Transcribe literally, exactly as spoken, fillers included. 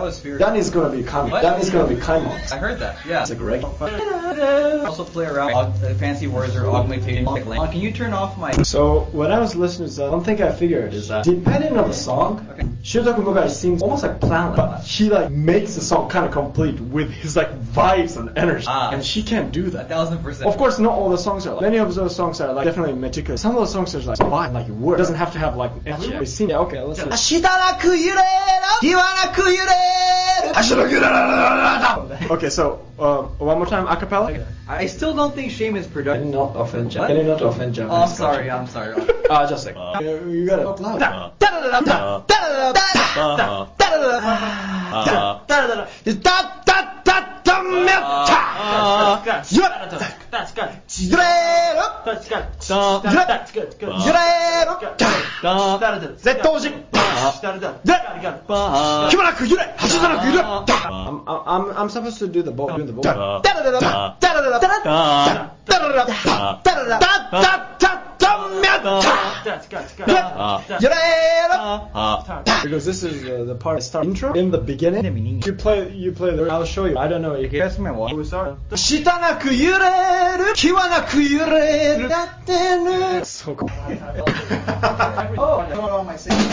was Spirit. That is gonna be Kaimon. What? That is gonna be Kaimon. I heard that, yeah. It's like reggae. Also play around with Fancy Words or augmentation. Uh, can you turn off my... So when I was listening to that, one thing I figured is that depending on the song, Okay. Shiotaku Mugai sings almost like Planet, but he like makes the song kind of complete with his like vibes and energy, Ah. and she can't do A that. thousand percent. Of course, not all the songs are like. Many of those songs are like definitely meticulous. Some of those songs are like vibe, like word. It doesn't have to have like energy. We sing. Yeah, okay, let's. Okay, so um, one more time, acapella. I still don't think shame is Can productive. you not offend Japan? What? Can you not offend Japan? Oh, I'm sorry, I'm sorry. Uh, just like uh, you gotta talk loud. I'm, I'm, I'm supposed to do the both. Do the both. Because this is uh, the part start intro in the beginning. You play, you play the. I'll show you. I don't know. You can. Guess my what? We start. 下なく揺れる気はなく揺れるやってる。そうか。 Oh, I put on my singing.